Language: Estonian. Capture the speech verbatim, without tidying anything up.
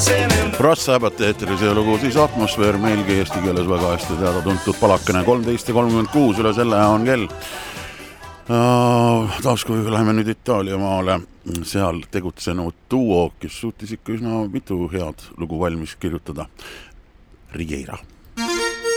Brass Sabbath eetris ja lugu siis Atmosfäär, meilgi eesti keeles väga hästi teada tuntud palakene. kolmteist ja kolmkümmend kuus üle selle on kell. Taas kui läheme nüüd Itaalia maale, seal tegutsenud duo, kes suutis ikka üsna mitu head lugu valmis kirjutada. Righiera.